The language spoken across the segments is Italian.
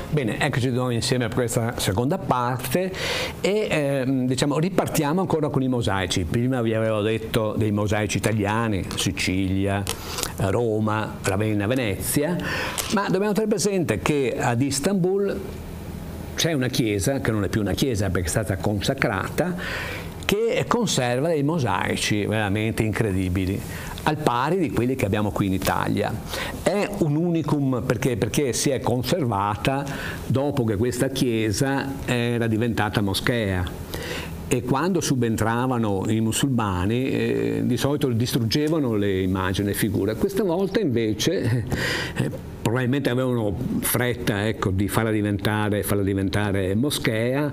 Bene, eccoci di nuovo insieme per questa seconda parte e diciamo ripartiamo ancora con i mosaici. Prima vi avevo detto dei mosaici italiani, Sicilia, Roma, Ravenna, Venezia, ma dobbiamo tenere presente che ad Istanbul c'è una chiesa, che non è più una chiesa perché è stata consacrata, che conserva dei mosaici veramente incredibili, al pari di quelli che abbiamo qui in Italia. È un unicum perché si è conservata dopo che questa chiesa era diventata moschea. E quando subentravano i musulmani di solito distruggevano le immagini, le figure. Questa volta invece probabilmente avevano fretta, ecco, di farla diventare moschea.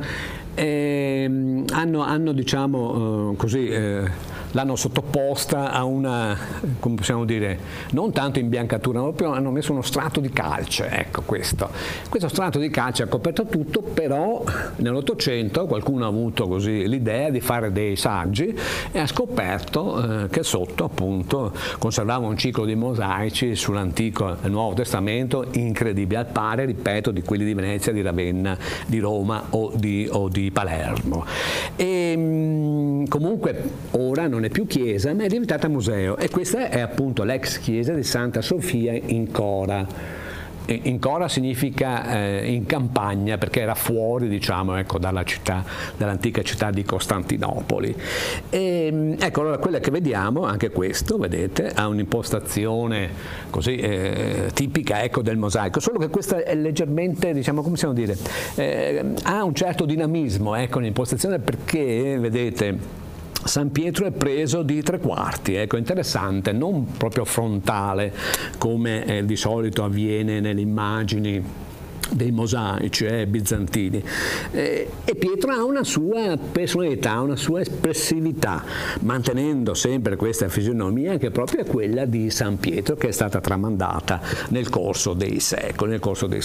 Hanno diciamo così l'hanno sottoposta a una, come possiamo dire, non tanto imbiancatura, ma proprio hanno messo uno strato di calce, ecco questo strato di calce ha coperto tutto, però nell'Ottocento qualcuno ha avuto così l'idea di fare dei saggi e ha scoperto che sotto appunto conservava un ciclo di mosaici sull'Antico e Nuovo Testamento incredibile, al pari, ripeto, di quelli di Venezia, di Ravenna, di Roma o di Palermo. E comunque ora non è più chiesa ma è diventata museo, e questa è appunto l'ex chiesa di Santa Sofia in Cora. In Cora significa in campagna, perché era fuori, diciamo, ecco, dall'antica città di Costantinopoli. E, ecco, allora quella che vediamo, anche questo, vedete, ha un'impostazione così tipica, ecco, del mosaico, solo che questa è leggermente, diciamo, come possiamo dire, ha un certo dinamismo, ecco, l'impostazione, perché, vedete, San Pietro è preso di 3/4, ecco, interessante, non proprio frontale come di solito avviene nelle immagini dei mosaici bizantini, e Pietro ha una sua personalità, una sua espressività, mantenendo sempre questa fisionomia che proprio è quella di San Pietro, che è stata tramandata nel corso dei secoli.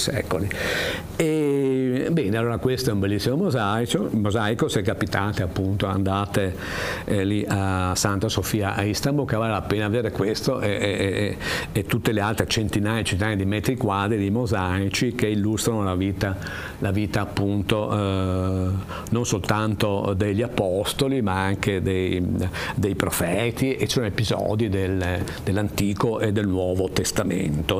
E bene, allora questo è un bellissimo mosaico, se capitate appunto andate lì a Santa Sofia a Istanbul, che vale la pena vedere questo e tutte le altre centinaia e centinaia di metri quadri di mosaici che illustrano la vita appunto non soltanto degli apostoli ma anche dei profeti, e ci sono episodi dell'Antico e del Nuovo Testamento,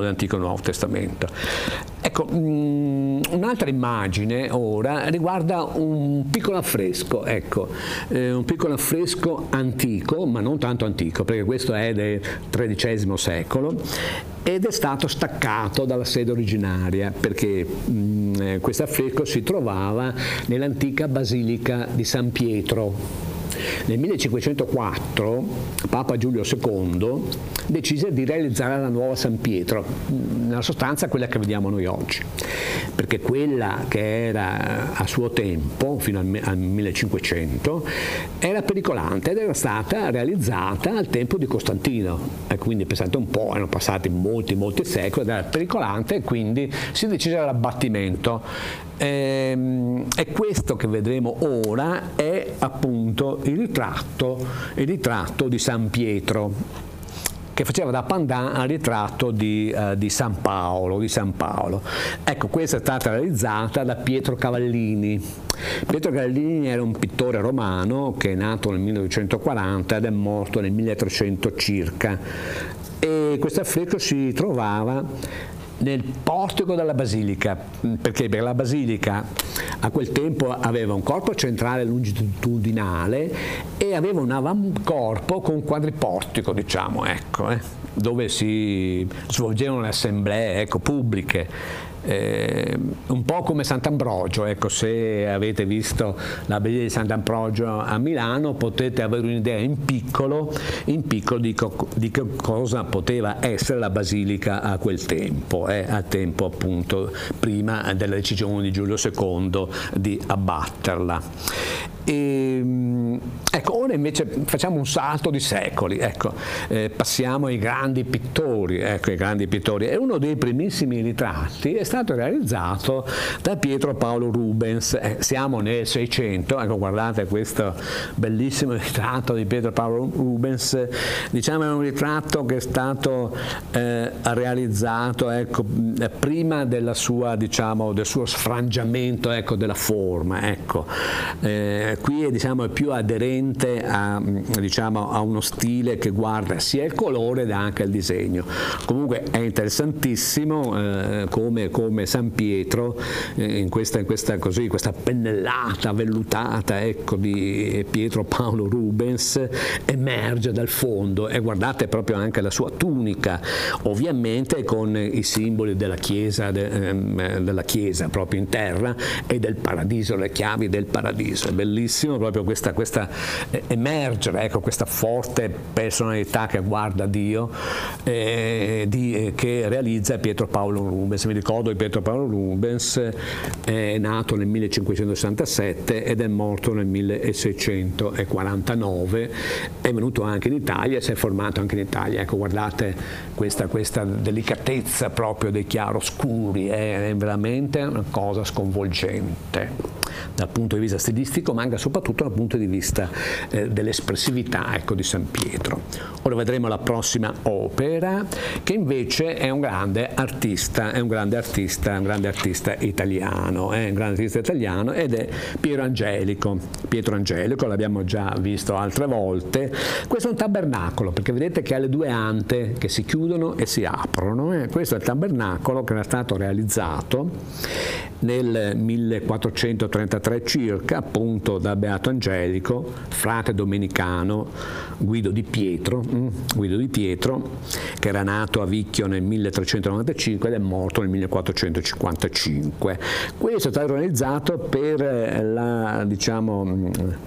Ecco, un'altra immagine ora riguarda un piccolo affresco, ecco, un piccolo affresco antico, ma non tanto antico, perché questo è del XIII secolo ed è stato staccato dalla sede originaria, perché questo affresco si trovava nell'antica basilica di San Pietro. Nel 1504 Papa Giulio II decise di realizzare la nuova San Pietro, nella sostanza quella che vediamo noi oggi, perché quella che era a suo tempo, fino al 1500, era pericolante ed era stata realizzata al tempo di Costantino, e quindi pensate un po', erano passati molti secoli ed era pericolante, e quindi si decise l'abbattimento. E questo che vedremo ora è appunto il ritratto di San Pietro, che faceva da pandan al ritratto di San Paolo. Ecco, questa è stata realizzata da Pietro Cavallini. Pietro Cavallini era un pittore romano che è nato nel 1940 ed è morto nel 1300 circa, e questo affresco si trovava nel portico della basilica, perché la basilica a quel tempo aveva un corpo centrale longitudinale e aveva un avancorpo con quadriportico, diciamo, ecco, dove si svolgevano le assemblee, ecco, pubbliche. Un po' come Sant'Ambrogio, ecco, se avete visto la basilica di Sant'Ambrogio a Milano potete avere un'idea in piccolo di che cosa poteva essere la basilica a quel tempo, al tempo appunto prima della decisione di Giulio II di abbatterla. Ecco, ora invece facciamo un salto di secoli, ecco, passiamo ai grandi pittori, e uno dei primissimi ritratti è stato realizzato da Pietro Paolo Rubens. Siamo nel 600, ecco, guardate questo bellissimo ritratto di Pietro Paolo Rubens. Diciamo è un ritratto che è stato realizzato, ecco, prima della sua, diciamo, del suo sfrangiamento, ecco, della forma, ecco. Qui è più aderente a, diciamo, a uno stile che guarda sia il colore ed anche il disegno. Comunque è interessantissimo come San Pietro in questa pennellata vellutata, ecco, di Pietro Paolo Rubens emerge dal fondo, e guardate proprio anche la sua tunica, ovviamente con i simboli della chiesa proprio in terra e del paradiso, le chiavi del paradiso. È bellissimo proprio questa emergere, ecco, questa forte personalità che guarda Dio, che realizza Pietro Paolo Rubens. Mi ricordo che Pietro Paolo Rubens è nato nel 1567 ed è morto nel 1649, è venuto anche in Italia e si è formato anche in Italia. Ecco, guardate questa delicatezza proprio dei chiaroscuri, è veramente una cosa sconvolgente dal punto di vista stilistico, ma anche soprattutto dal punto di vista dell'espressività, ecco, di San Pietro. Ora vedremo la prossima opera, che invece è un grande artista italiano, ed è Piero Angelico. Pietro Angelico l'abbiamo già visto altre volte. Questo è un tabernacolo, perché vedete che ha le due ante che si chiudono e si aprono. Questo è il tabernacolo che era stato realizzato nel 1433 circa, appunto, da Beato Angelico, frate domenicano Guido di Pietro, che era nato a Vicchio nel 1395 ed è morto nel 1455. Questo è stato realizzato per la, diciamo,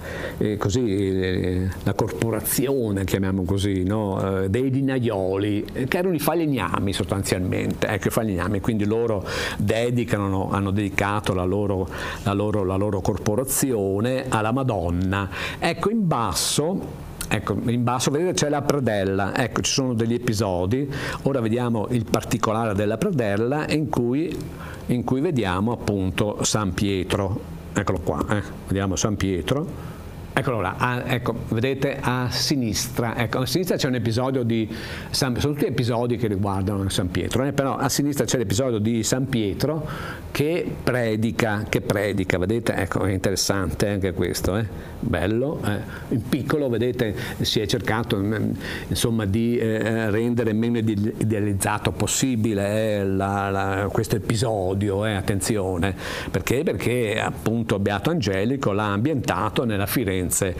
la corporazione, chiamiamo così, no? Dei linaioli, che erano i falegnami sostanzialmente, ecco, i falegnami, quindi loro hanno dedicato la loro corporazione alla Madonna. Ecco, in basso vedete c'è la predella, ecco, ci sono degli episodi. Ora vediamo il particolare della predella in cui vediamo appunto San Pietro. Eccolo qua, vediamo San Pietro. Eccolo là, ecco, vedete a sinistra, ecco, a sinistra c'è un episodio di sono tutti episodi che riguardano San Pietro, però a sinistra c'è l'episodio di San Pietro che predica, vedete, ecco, è interessante anche questo, bello, in piccolo, vedete, si è cercato insomma di rendere meno idealizzato possibile questo episodio, attenzione, perché appunto Beato Angelico l'ha ambientato nella Firenze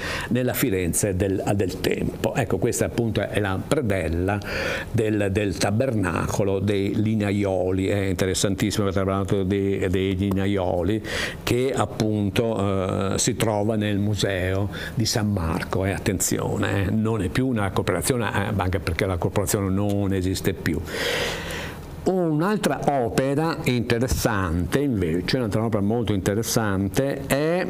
del tempo. Ecco, questa appunto è la predella del tabernacolo dei linaioli. È interessantissimo il tabernacolo dei linaioli, che appunto si trova nel museo di San Marco. Attenzione, non è più una corporazione, anche perché la corporazione non esiste più. Un'altra opera interessante invece, un'altra opera molto interessante è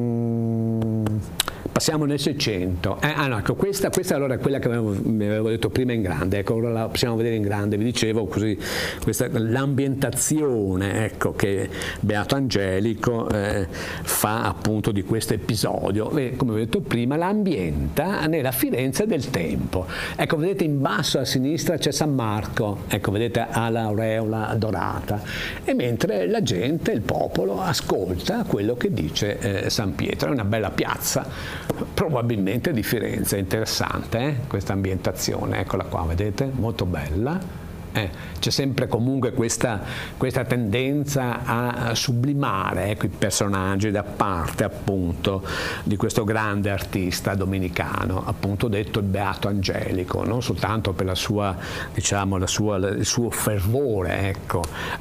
passiamo nel 600. No, ecco, questa allora è quella che vi avevo detto prima in grande, ecco, ora la possiamo vedere in grande, vi dicevo così, l'ambientazione, ecco, che Beato Angelico fa appunto di questo episodio, come vi ho detto prima, l'ambienta nella Firenze del tempo. Ecco, vedete in basso a sinistra c'è San Marco, ecco, vedete, ha l'aureola dorata, e mentre la gente, il popolo, ascolta quello che dice San Pietro. È una bella piazza, probabilmente di Firenze. Interessante, questa ambientazione, eccola qua, vedete, molto bella. C'è sempre comunque questa tendenza a sublimare, ecco, i personaggi da parte appunto di questo grande artista domenicano, appunto detto il Beato Angelico, non soltanto per la sua, diciamo, il suo fervore, ecco,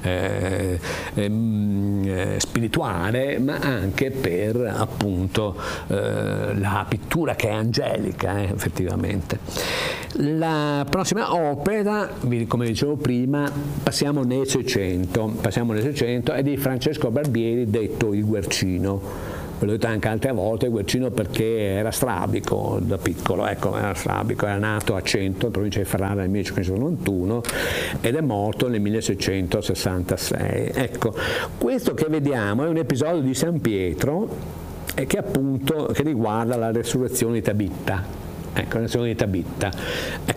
spirituale, ma anche per appunto la pittura che è angelica, effettivamente. La prossima opera, come dicevo prima, passiamo nel 600, è di Francesco Barbieri, detto il Guercino. ve l'ho detto anche altre volte, Guercino perché era strabico da piccolo, ecco, era strabico, era nato a Cento, in provincia di Ferrara nel 1591 ed è morto nel 1666. Ecco, questo che vediamo è un episodio di San Pietro che appunto che riguarda la resurrezione di Tabita. Ecco, la resurrezione di Tabita.